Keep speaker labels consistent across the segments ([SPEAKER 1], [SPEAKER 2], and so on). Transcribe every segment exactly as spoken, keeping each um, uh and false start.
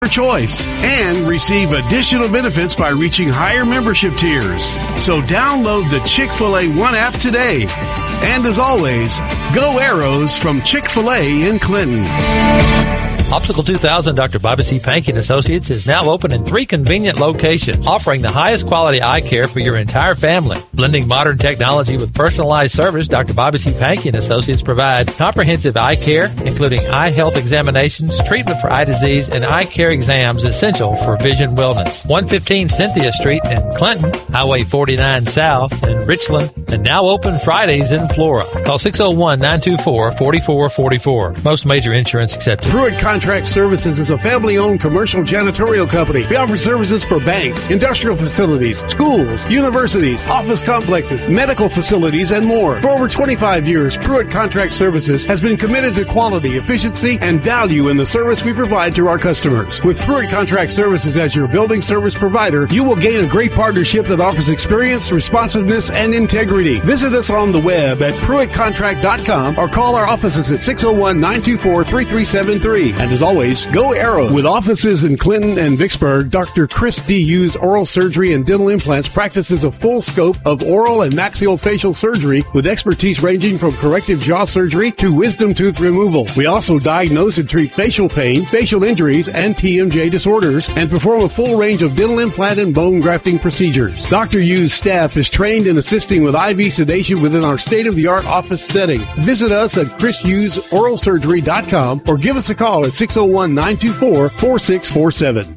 [SPEAKER 1] choice and receive additional benefits by reaching higher membership tiers. So download the Chick-fil-A One app today. And as always, go Arrows from Chick-fil-A in Clinton.
[SPEAKER 2] Optical two thousand Doctor Bobby C. Pankey and Associates is now open in three convenient locations, offering the highest quality eye care for your entire family. Blending modern technology with personalized service, Doctor Bobby C. Pankey and Associates provide comprehensive eye care, including eye health examinations, treatment for eye disease, and eye care exams essential for vision wellness. one fifteen Cynthia Street in Clinton, Highway forty-nine South in Richland, and now open Fridays in Flora. Call six oh one, nine two four, four four four four. Most major insurance accepted.
[SPEAKER 1] Pruitt Contract Services is a family-owned commercial janitorial company. We offer services for banks, industrial facilities, schools, universities, office complexes, medical facilities, and more. For over twenty-five years, Pruitt Contract Services has been committed to quality, efficiency, and value in the service we provide to our customers. With Pruitt Contract Services as your building service provider, you will gain a great partnership that offers experience, responsiveness, and integrity. Visit us on the web at pruitt contract dot com or call our offices at six oh one, nine two four, three three seven three. And as always, go Arrows. With offices in Clinton and Vicksburg, Doctor Chris D. Hughes Oral Surgery and Dental Implants practices a full scope of oral and maxillofacial surgery with expertise ranging from corrective jaw surgery to wisdom tooth removal. We also diagnose and treat facial pain, facial injuries, and T M J disorders, and perform a full range of dental implant and bone grafting procedures. Doctor Hughes' staff is trained in assisting with I V sedation within our state-of-the-art office setting. Visit us at chris hughes oral surgery dot com or give us a call at six oh one, nine two four, four six four seven.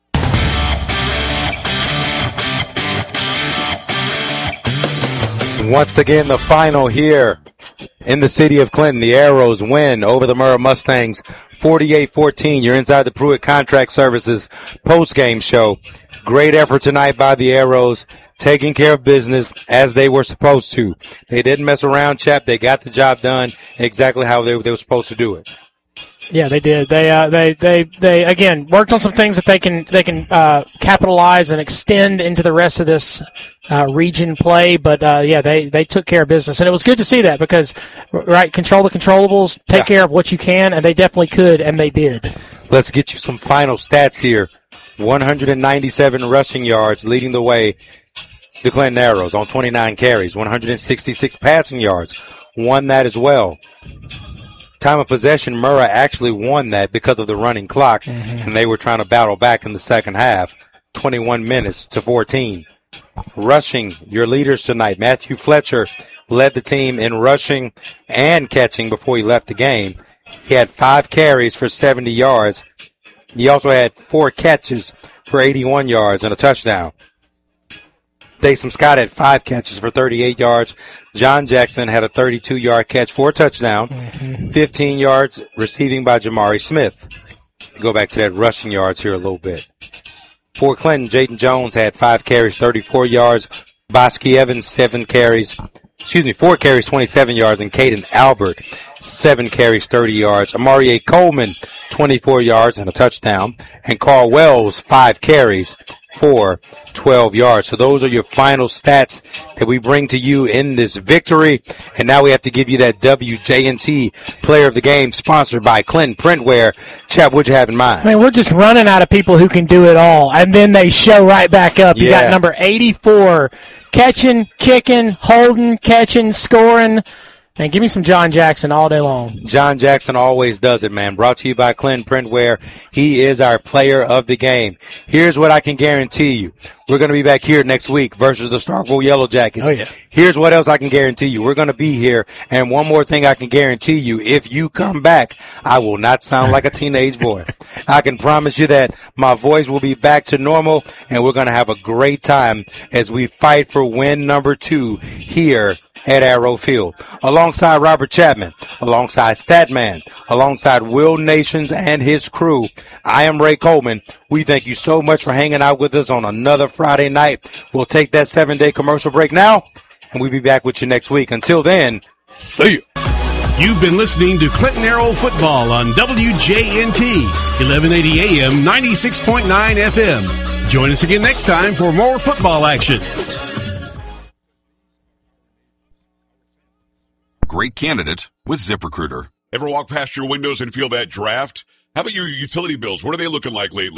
[SPEAKER 3] Once again, the final here in the city of Clinton. The Arrows win over the Murrah Mustangs forty-eight fourteen. You're inside the Pruitt Contract Services post-game show. Great effort tonight by the Arrows, taking care of business as they were supposed to. They didn't mess around, Chap. They got the job done exactly how they, they were supposed to do it.
[SPEAKER 4] Yeah, they did. They, uh, they, they, they again worked on some things that they can they can uh, capitalize and extend into the rest of this uh, region play. But uh, yeah, they, they took care of business, and it was good to see that because right, control the controllables, take yeah. care of what you can, and they definitely could, and they did.
[SPEAKER 3] Let's get you some final stats here. one hundred ninety-seven rushing yards, leading the way. The Clinton Arrows on twenty-nine carries, one hundred sixty-six passing yards, won that as well. Time of possession, Murrah actually won that because of the running clock, mm-hmm. and they were trying to battle back in the second half, twenty-one minutes to fourteen. Rushing, your leaders tonight, Matthew Fletcher led the team in rushing and catching before he left the game. He had five carries for seventy yards. He also had four catches for eighty-one yards and a touchdown. Dason Scott had five catches for thirty-eight yards. John Jackson had a thirty-two-yard catch for a touchdown. Mm-hmm. fifteen yards receiving by Jamari Smith. Go back to that rushing yards here a little bit. For Clinton, Jaden Jones had five carries, thirty-four yards. Bosky Evans, seven carries. Excuse me, four carries, twenty-seven yards. And Caden Albert, seven carries, thirty yards. Amari A. Coleman, twenty-four yards and a touchdown. And Carl Wells, five carries for twelve yards. So those are your final stats that we bring to you in this victory. And now we have to give you that W J N T Player of the Game, sponsored by Clinton Printwear. Chap, what'd you have in mind?
[SPEAKER 4] I mean, we're just running out of people who can do it all, and then they show right back up. You yeah. got number eighty-four, catching, kicking, holding, catching, scoring. And give me some John Jackson all day long.
[SPEAKER 3] John Jackson always does it, man. Brought to you by Clinton Printwear. He is our player of the game. Here's what I can guarantee you. We're going to be back here next week versus the Starkville Yellow Jackets.
[SPEAKER 4] Oh, yeah.
[SPEAKER 3] Here's what else I can guarantee you. We're going to be here. And one more thing I can guarantee you. If you come back, I will not sound like a teenage boy. I can promise you that my voice will be back to normal, and we're going to have a great time as we fight for win number two here at Arrow Field. Alongside Robert Chapman, alongside Statman, alongside Will Nations and his crew, I am Ray Coleman. We thank you so much for hanging out with us on another Friday night. We'll take that seven-day commercial break now, and we'll be back with you next week. Until then, see you.
[SPEAKER 1] You've been listening to Clinton Arrow Football on W J N T, eleven eighty A M, ninety-six point nine F M. Join us again next time for more football action.
[SPEAKER 5] Great candidate with ZipRecruiter.
[SPEAKER 6] Ever walk past your windows and feel that draft?
[SPEAKER 5] How about your utility bills? What are they looking like lately?